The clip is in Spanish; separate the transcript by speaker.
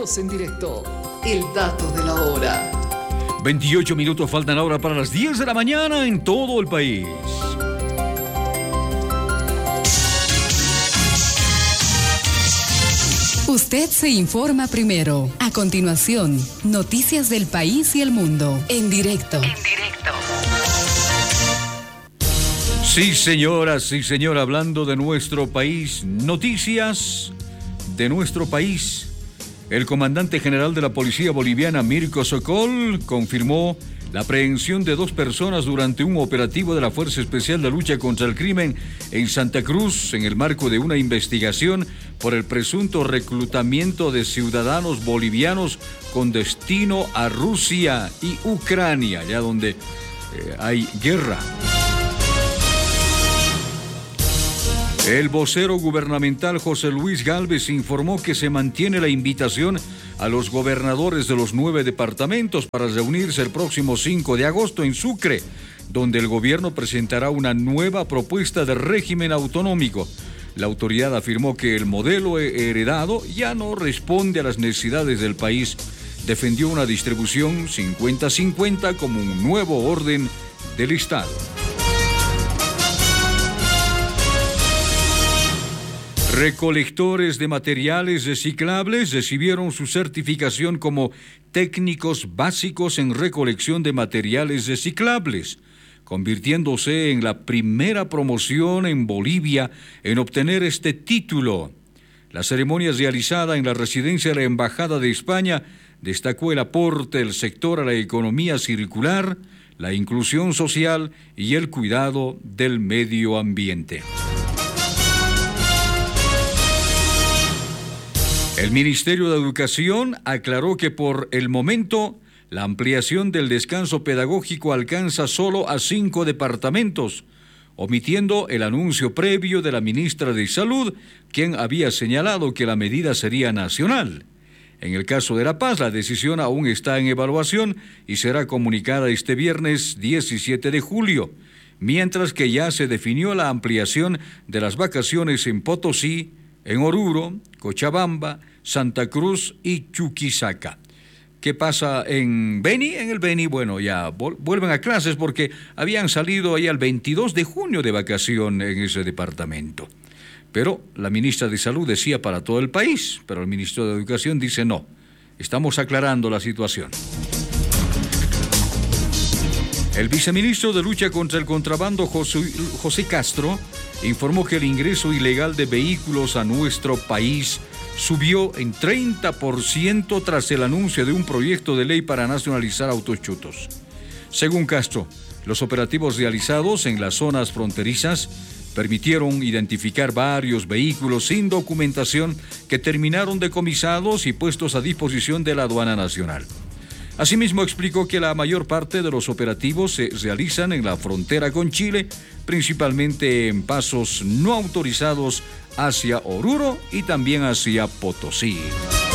Speaker 1: Todos en directo. El dato de la hora.
Speaker 2: 28 minutos faltan ahora para las 10 de la mañana en todo el país.
Speaker 3: Usted se informa primero. A continuación, noticias del país y el mundo. En directo.
Speaker 2: Sí, señora, hablando de nuestro país, noticias de nuestro país. El comandante general de la Policía Boliviana, Mirko Sokol, confirmó la aprehensión de 2 personas durante un operativo de la Fuerza Especial de Lucha contra el Crimen en Santa Cruz, en el marco de una investigación por el presunto reclutamiento de ciudadanos bolivianos con destino a Rusia y Ucrania, allá donde hay guerra. El vocero gubernamental José Luis Gálvez informó que se mantiene la invitación a los gobernadores de los 9 departamentos para reunirse el próximo 5 de agosto en Sucre, donde el gobierno presentará una nueva propuesta de régimen autonómico. La autoridad afirmó que el modelo heredado ya no responde a las necesidades del país. Defendió una distribución 50-50 como un nuevo orden del Estado. Recolectores de materiales reciclables recibieron su certificación como técnicos básicos en recolección de materiales reciclables, convirtiéndose en la primera promoción en Bolivia en obtener este título. La ceremonia realizada en la residencia de la Embajada de España destacó el aporte del sector a la economía circular, la inclusión social y el cuidado del medio ambiente. El Ministerio de Educación aclaró que por el momento la ampliación del descanso pedagógico alcanza solo a 5 departamentos, omitiendo el anuncio previo de la ministra de Salud, quien había señalado que la medida sería nacional. En el caso de La Paz, la decisión aún está en evaluación y será comunicada este viernes 17 de julio, mientras que ya se definió la ampliación de las vacaciones en Potosí, en Oruro, Cochabamba, Santa Cruz y Chuquisaca. ¿Qué pasa en Beni? En el Beni, bueno, ya vuelven a clases porque habían salido ahí el 22 de junio de vacación en ese departamento. Pero la ministra de Salud decía para todo el país, pero el ministro de Educación dice no. Estamos aclarando la situación. El viceministro de Lucha contra el Contrabando, José Castro, informó que el ingreso ilegal de vehículos a nuestro país subió en 30% tras el anuncio de un proyecto de ley para nacionalizar autos chutos. Según Castro, los operativos realizados en las zonas fronterizas permitieron identificar varios vehículos sin documentación que terminaron decomisados y puestos a disposición de la aduana nacional. Asimismo, explicó que la mayor parte de los operativos se realizan en la frontera con Chile, principalmente en pasos no autorizados hacia Oruro y también hacia Potosí.